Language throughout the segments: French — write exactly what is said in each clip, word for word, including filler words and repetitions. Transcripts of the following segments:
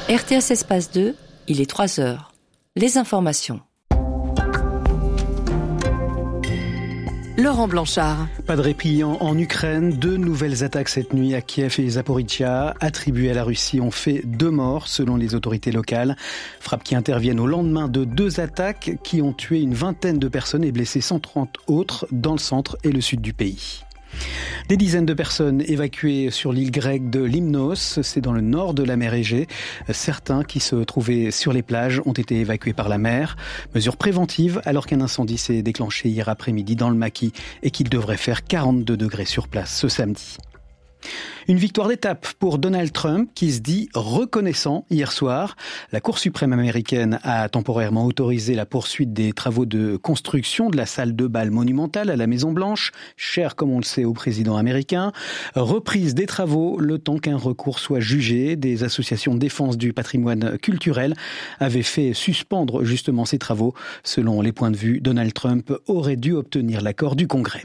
R T S Espace deux, il est trois heures. Les informations. Laurent Blanchard. Pas de répit en, en Ukraine. Deux nouvelles attaques cette nuit à Kiev et Zaporijjia, attribuées à la Russie, ont fait deux morts selon les autorités locales. Frappes qui interviennent au lendemain de deux attaques qui ont tué une vingtaine de personnes et blessé cent trente autres dans le centre et le sud du pays. Des dizaines de personnes évacuées sur l'île grecque de Limnos, c'est dans le nord de la mer Égée. Certains qui se trouvaient sur les plages ont été évacués par la mer. Mesure préventive alors qu'un incendie s'est déclenché hier après-midi dans le maquis et qu'il devrait faire quarante-deux degrés sur place ce samedi. Une victoire d'étape pour Donald Trump qui se dit reconnaissant hier soir. La Cour suprême américaine a temporairement autorisé la poursuite des travaux de construction de la salle de bal monumentale à la Maison-Blanche, chère comme on le sait au président américain. Reprise des travaux le temps qu'un recours soit jugé. Des associations de défense du patrimoine culturel avaient fait suspendre justement ces travaux. Selon les points de vue, Donald Trump aurait dû obtenir l'accord du Congrès.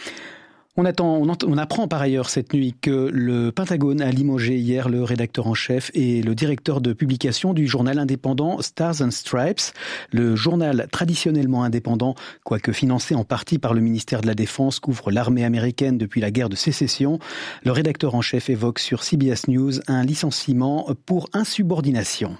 On, attend, on, on apprend par ailleurs cette nuit que le Pentagone a limogé hier le rédacteur en chef et le directeur de publication du journal indépendant Stars and Stripes. Le journal traditionnellement indépendant, quoique financé en partie par le ministère de la Défense, couvre l'armée américaine depuis la guerre de sécession. Le rédacteur en chef évoque sur C B S News un licenciement pour insubordination.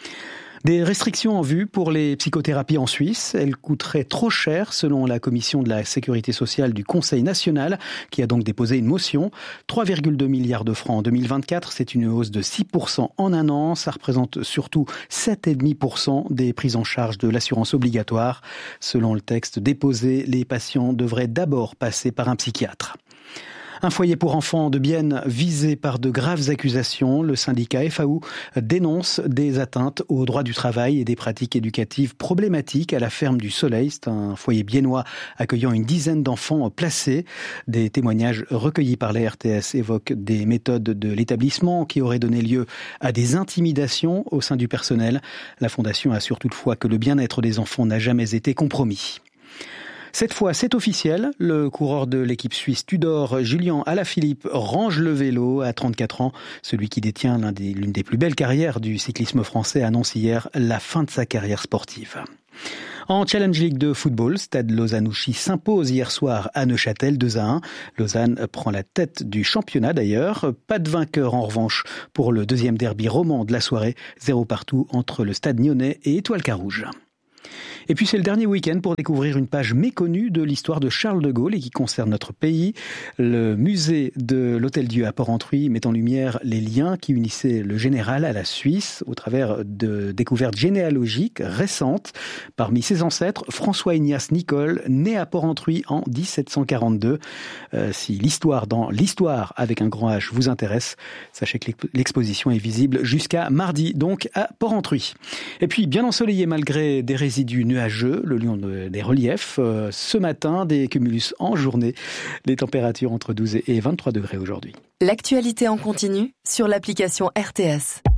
Des restrictions en vue pour les psychothérapies en Suisse. Elles coûteraient trop cher selon la commission de la sécurité sociale du Conseil national qui a donc déposé une motion. trois virgule deux milliards de francs en deux mille vingt-quatre, c'est une hausse de six pour cent en un an. Ça représente surtout sept virgule cinq pour cent des prises en charge de l'assurance obligatoire. Selon le texte déposé, les patients devraient d'abord passer par un psychiatre. Un foyer pour enfants de Bienne visé par de graves accusations. Le syndicat F A O dénonce des atteintes aux droits du travail et des pratiques éducatives problématiques à la ferme du Soleil. C'est un foyer biennois accueillant une dizaine d'enfants placés. Des témoignages recueillis par la R T S évoquent des méthodes de l'établissement qui auraient donné lieu à des intimidations au sein du personnel. La Fondation assure toutefois que le bien-être des enfants n'a jamais été compromis. Cette fois, c'est officiel. Le coureur de l'équipe suisse Tudor, Julien Alaphilippe, range le vélo à trente-quatre ans. Celui qui détient l'un des, l'une des plus belles carrières du cyclisme français annonce hier la fin de sa carrière sportive. En Challenge League de football, Stade Lausanne-Ouchy s'impose hier soir à Neuchâtel deux à un. Lausanne prend la tête du championnat d'ailleurs. Pas de vainqueur en revanche pour le deuxième derby roman de la soirée. Zéro partout entre le Stade Nyonnais et Étoile Carouge. Et puis c'est le dernier week-end pour découvrir une page méconnue de l'histoire de Charles de Gaulle et qui concerne notre pays. Le musée de l'Hôtel-Dieu à Porrentruy met en lumière les liens qui unissaient le général à la Suisse au travers de découvertes généalogiques récentes. Parmi ses ancêtres, François-Ignace Nicole, né à Porrentruy en dix-sept cent quarante-deux. Euh, si l'histoire dans l'histoire avec un grand H vous intéresse, sachez que l'exposition est visible jusqu'à mardi, donc à Porrentruy. Et puis bien ensoleillé malgré des résidus nuageux, le lion des reliefs. Euh, ce matin, des cumulus en journée. Les températures entre douze et vingt-trois degrés aujourd'hui. L'actualité en continu sur l'application R T S.